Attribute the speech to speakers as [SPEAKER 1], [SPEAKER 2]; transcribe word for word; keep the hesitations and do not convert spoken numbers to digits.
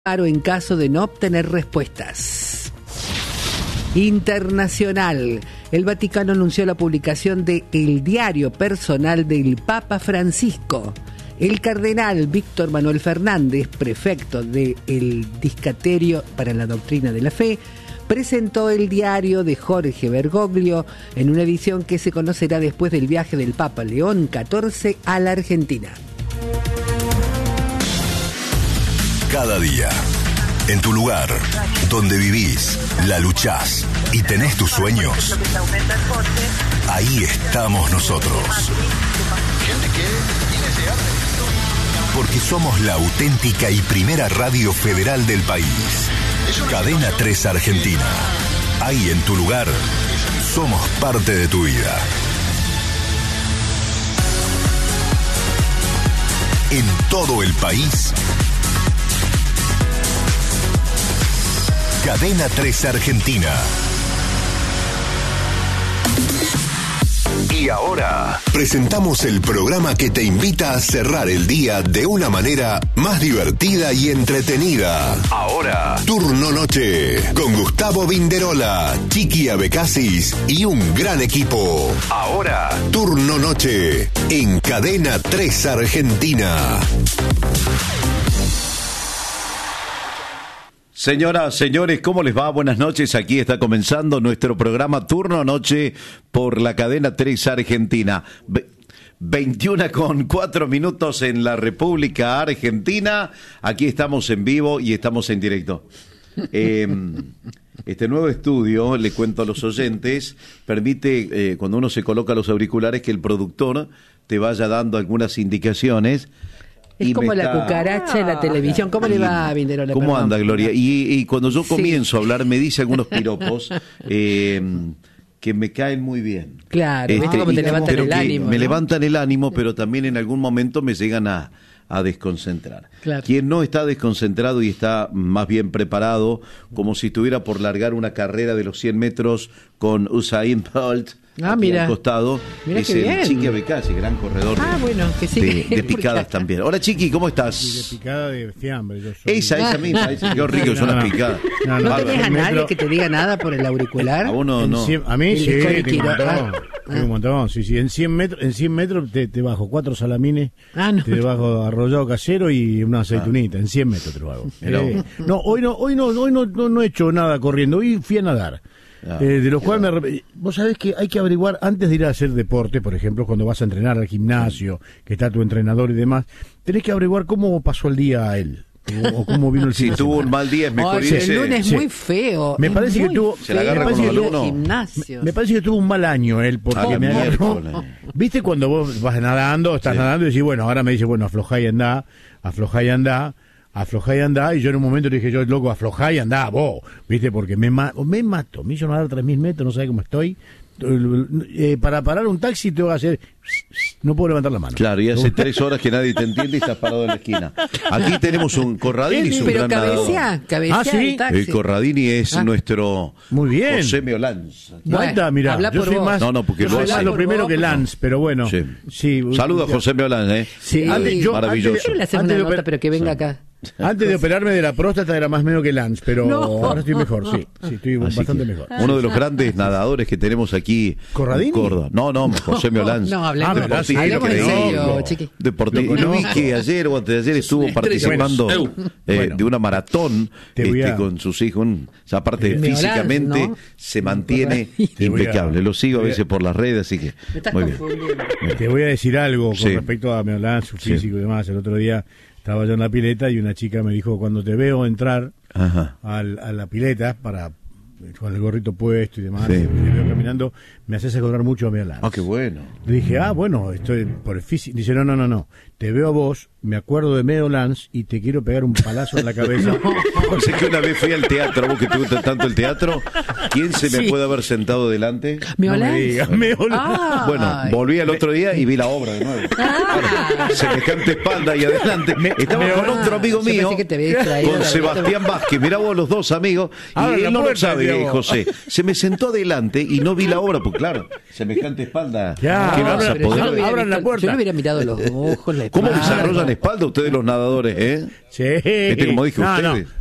[SPEAKER 1] paro en caso de no obtener respuestas. Internacional. El Vaticano anunció la publicación de El Diario Personal del Papa Francisco. El cardenal Víctor Manuel Fernández, prefecto del Discaterio para la Doctrina de la Fe, presentó el diario de Jorge Bergoglio en una edición que se conocerá después del viaje del Papa León catorce a la Argentina.
[SPEAKER 2] Cada día, en tu lugar, donde vivís, la luchás y tenés tus sueños, ahí estamos nosotros. Porque somos la auténtica y primera radio federal del país. Cadena tres Argentina. Ahí en tu lugar, somos parte de tu vida. En todo el país, Cadena tres Argentina. Y ahora presentamos el programa que te invita a cerrar el día de una manera más divertida y entretenida. Ahora, Turno Noche, con Gustavo Vinderola, Chiqui Abecasis y un gran equipo. Ahora, Turno Noche, en Cadena tres Argentina.
[SPEAKER 3] Señoras, señores, ¿cómo les va? Buenas noches. Aquí está comenzando nuestro programa Turno Noche por la Cadena tres Argentina. Ve- veintiuna con cuatro minutos en la República Argentina. Aquí estamos en vivo y estamos en directo. Eh, este nuevo estudio, le cuento a los oyentes, permite, eh, cuando uno se coloca los auriculares, que el productor te vaya dando algunas indicaciones.
[SPEAKER 1] Es
[SPEAKER 3] Y
[SPEAKER 1] como
[SPEAKER 3] me
[SPEAKER 1] la
[SPEAKER 3] está-
[SPEAKER 1] cucaracha en la televisión. ¿Cómo le va, Vinderola?
[SPEAKER 3] ¿Cómo
[SPEAKER 1] Perdón.
[SPEAKER 3] anda, Gloria? Y, y cuando yo
[SPEAKER 1] Sí.
[SPEAKER 3] comienzo a hablar, me dice algunos piropos eh, que me caen muy bien.
[SPEAKER 1] Claro, ¿viste cómo
[SPEAKER 3] y-
[SPEAKER 1] te levantan
[SPEAKER 3] pero
[SPEAKER 1] el
[SPEAKER 3] que
[SPEAKER 1] ánimo,
[SPEAKER 3] Me
[SPEAKER 1] ¿no?
[SPEAKER 3] levantan el ánimo, pero también en algún momento me llegan a, a desconcentrar.
[SPEAKER 1] Claro.
[SPEAKER 3] Quien no está desconcentrado y está más bien preparado, como si estuviera por largar una carrera de los cien metros con Usain Bolt,
[SPEAKER 1] Ah,
[SPEAKER 3] aquí
[SPEAKER 1] mira.
[SPEAKER 3] al costado,
[SPEAKER 1] Mira
[SPEAKER 3] es
[SPEAKER 1] qué
[SPEAKER 3] el
[SPEAKER 1] bien.
[SPEAKER 3] Chiqui Abecasi, gran corredor
[SPEAKER 1] Ah,
[SPEAKER 3] de,
[SPEAKER 1] bueno, que sí.
[SPEAKER 3] de, de
[SPEAKER 1] Porque
[SPEAKER 3] picadas
[SPEAKER 1] acá-
[SPEAKER 3] también. Hola, Chiqui, ¿cómo
[SPEAKER 4] Y de
[SPEAKER 3] estás?
[SPEAKER 4] picada de fiambre. Yo soy.
[SPEAKER 3] Esa, esa misma, esa, qué rico son
[SPEAKER 4] No,
[SPEAKER 3] las
[SPEAKER 4] no.
[SPEAKER 3] picadas.
[SPEAKER 4] No,
[SPEAKER 1] ¿No
[SPEAKER 3] Bárbaro.
[SPEAKER 1] tenés a nadie
[SPEAKER 4] metro-
[SPEAKER 1] que te diga nada por el auricular?
[SPEAKER 3] A uno
[SPEAKER 4] En
[SPEAKER 3] no.
[SPEAKER 4] cien- a mí
[SPEAKER 1] El
[SPEAKER 4] sí,
[SPEAKER 1] de Cori
[SPEAKER 4] tengo un
[SPEAKER 1] Quiro-
[SPEAKER 4] montón.
[SPEAKER 1] ah,
[SPEAKER 4] Tengo
[SPEAKER 1] ah.
[SPEAKER 4] un montón, sí, sí. En cien metros, en cien metros te, te bajo cuatro salamines,
[SPEAKER 1] Ah, no.
[SPEAKER 4] te bajo arrollado casero y una aceitunita. En cien metros te lo hago.
[SPEAKER 3] Mirá
[SPEAKER 4] Eh,
[SPEAKER 3] vos.
[SPEAKER 4] no, hoy no, hoy no, hoy no, no, no he hecho nada corriendo. Hoy fui a nadar.
[SPEAKER 3] Ah,
[SPEAKER 4] Eh, de los cuales me arrep- vos sabés que hay que averiguar antes de ir a hacer deporte, por ejemplo, cuando vas a entrenar al gimnasio, que está tu entrenador y demás, tenés que averiguar cómo pasó el día a él o, o cómo vino el fin
[SPEAKER 3] Si
[SPEAKER 4] de
[SPEAKER 3] tuvo
[SPEAKER 4] semana.
[SPEAKER 3] un mal día, es mejor
[SPEAKER 1] Oye,
[SPEAKER 3] irse.
[SPEAKER 1] el lunes es
[SPEAKER 4] Sí.
[SPEAKER 1] muy feo.
[SPEAKER 4] Me
[SPEAKER 1] es
[SPEAKER 4] parece que
[SPEAKER 1] muy
[SPEAKER 4] tuvo-
[SPEAKER 3] Se la
[SPEAKER 1] feo
[SPEAKER 3] agarra
[SPEAKER 4] con
[SPEAKER 1] ir
[SPEAKER 4] los
[SPEAKER 1] al
[SPEAKER 3] alumnos.
[SPEAKER 1] gimnasio.
[SPEAKER 4] Me parece que tuvo un mal año él, porque
[SPEAKER 3] Ah,
[SPEAKER 4] me agarró.
[SPEAKER 3] miércoles.
[SPEAKER 4] ¿Viste cuando vos vas nadando, estás
[SPEAKER 3] Sí.
[SPEAKER 4] nadando y decís, bueno, ahora me dice, bueno, aflojá y andá, aflojá y andá, aflojá y andá, y yo en un momento le dije, yo, loco, aflojá y andá, vos, ¿viste? Porque me, ma me mato, me hizo nadar tres mil metros, no sé cómo estoy. Eh, para parar un taxi tengo que hacer, no puedo levantar la mano.
[SPEAKER 3] Claro, y hace tres horas que nadie te entiende y estás parado en la esquina. Aquí tenemos un Corradini, es un
[SPEAKER 1] Pero
[SPEAKER 3] gran nadador.
[SPEAKER 1] cabecea, cabecea
[SPEAKER 4] Ah, ¿sí?
[SPEAKER 1] el taxi.
[SPEAKER 3] El Corradini es
[SPEAKER 1] Ah.
[SPEAKER 3] nuestro
[SPEAKER 4] Muy bien.
[SPEAKER 3] José Meolanz.
[SPEAKER 4] No
[SPEAKER 1] Bueno,
[SPEAKER 4] está, mirá,
[SPEAKER 1] habla
[SPEAKER 4] yo
[SPEAKER 1] por
[SPEAKER 4] soy
[SPEAKER 1] vos.
[SPEAKER 4] más,
[SPEAKER 3] No, no, porque
[SPEAKER 4] yo
[SPEAKER 3] lo
[SPEAKER 4] soy
[SPEAKER 3] hace.
[SPEAKER 4] más lo primero
[SPEAKER 1] Por
[SPEAKER 4] que
[SPEAKER 1] vos.
[SPEAKER 4] Lance, pero bueno.
[SPEAKER 3] Sí.
[SPEAKER 4] Sí,
[SPEAKER 3] Saludos a
[SPEAKER 4] ya.
[SPEAKER 3] José Meolanz, ¿eh?
[SPEAKER 4] Sí,
[SPEAKER 1] Sí.
[SPEAKER 4] antes, yo,
[SPEAKER 3] Maravilloso.
[SPEAKER 4] antes de-
[SPEAKER 1] Le hacemos
[SPEAKER 4] antes
[SPEAKER 1] una
[SPEAKER 4] de
[SPEAKER 1] nota,
[SPEAKER 4] oper-
[SPEAKER 1] pero que venga
[SPEAKER 3] Sí.
[SPEAKER 1] acá.
[SPEAKER 4] Antes de operarme de la próstata era más menos que Lance, pero
[SPEAKER 1] No.
[SPEAKER 4] ahora estoy mejor, sí. Sí, estoy
[SPEAKER 3] Así
[SPEAKER 4] bastante
[SPEAKER 3] que,
[SPEAKER 4] mejor.
[SPEAKER 3] Uno de los grandes nadadores que tenemos aquí
[SPEAKER 4] ¿Corradini?
[SPEAKER 3] en Córdoba. No, no, José Meolanz.
[SPEAKER 1] No, hablemos,
[SPEAKER 4] Ah, ¿verdad? Sí,
[SPEAKER 1] hablemos
[SPEAKER 4] lo
[SPEAKER 1] en
[SPEAKER 4] conozco.
[SPEAKER 1] serio, chiqui.
[SPEAKER 3] Deportivo.
[SPEAKER 4] Lo
[SPEAKER 3] Lo vi
[SPEAKER 4] conozco.
[SPEAKER 3] que ayer o antes de ayer estuvo participando
[SPEAKER 4] Bueno.
[SPEAKER 3] eh,
[SPEAKER 4] Bueno.
[SPEAKER 3] de una maratón
[SPEAKER 4] Te voy
[SPEAKER 3] este,
[SPEAKER 4] a-
[SPEAKER 3] con sus hijos. Un- o sea, aparte,
[SPEAKER 1] Meolanz,
[SPEAKER 3] físicamente
[SPEAKER 1] ¿no?
[SPEAKER 3] se mantiene
[SPEAKER 4] Te voy a-
[SPEAKER 3] impecable. Lo sigo a
[SPEAKER 4] te voy a-
[SPEAKER 3] veces por las redes, así que
[SPEAKER 1] Me estás
[SPEAKER 3] muy bien.
[SPEAKER 1] confundiendo.
[SPEAKER 4] Te voy a decir algo con
[SPEAKER 3] Sí.
[SPEAKER 4] respecto a Meolán, su
[SPEAKER 3] Sí.
[SPEAKER 4] físico y demás. El otro día estaba yo en la pileta y una chica me dijo, cuando te veo entrar
[SPEAKER 3] Ajá.
[SPEAKER 4] al- a la pileta para con el gorrito puesto y demás,
[SPEAKER 3] Sí.
[SPEAKER 4] y te veo caminando, me haces acordar mucho a Meolán.
[SPEAKER 3] Ah, qué bueno.
[SPEAKER 4] Le dije, ah, bueno, estoy por el físico. Dice, no, no, no, no. Te veo a vos, me acuerdo de Meolans y te quiero pegar un palazo en la cabeza.
[SPEAKER 3] O sea que una vez fui al teatro, vos que te gusta tanto el teatro, ¿quién se me
[SPEAKER 4] Sí.
[SPEAKER 3] puede haber sentado delante?
[SPEAKER 1] ¿Me
[SPEAKER 4] No me
[SPEAKER 1] olás?
[SPEAKER 4] digas, Meolans.
[SPEAKER 1] Ah.
[SPEAKER 3] Bueno,
[SPEAKER 1] Ay.
[SPEAKER 3] volví al otro día y vi la obra de nuevo. Ahora, semejante espalda y adelante. Estaba
[SPEAKER 4] me-
[SPEAKER 3] con otro amigo
[SPEAKER 1] Yo
[SPEAKER 3] mío,
[SPEAKER 1] pensé que te había distraído
[SPEAKER 3] con
[SPEAKER 1] la-
[SPEAKER 3] Sebastián Vázquez. Mirá vos los dos amigos, y
[SPEAKER 4] Abra la
[SPEAKER 3] él no lo
[SPEAKER 4] puerta,
[SPEAKER 3] sabe. eh, José, se me sentó adelante y no vi la obra, pues claro, semejante espalda.
[SPEAKER 4] Ya,
[SPEAKER 3] ¿Qué vas a
[SPEAKER 4] abran-
[SPEAKER 3] poder
[SPEAKER 4] abran-
[SPEAKER 3] ver?
[SPEAKER 4] abran la puerta.
[SPEAKER 1] Yo le hubiera mirado los ojos, la
[SPEAKER 3] ¿Cómo
[SPEAKER 1] espalda.
[SPEAKER 3] desarrollan espalda ustedes los nadadores, eh?
[SPEAKER 4] Sí.
[SPEAKER 3] Este, como dije,
[SPEAKER 4] no,
[SPEAKER 3] ustedes.
[SPEAKER 4] no.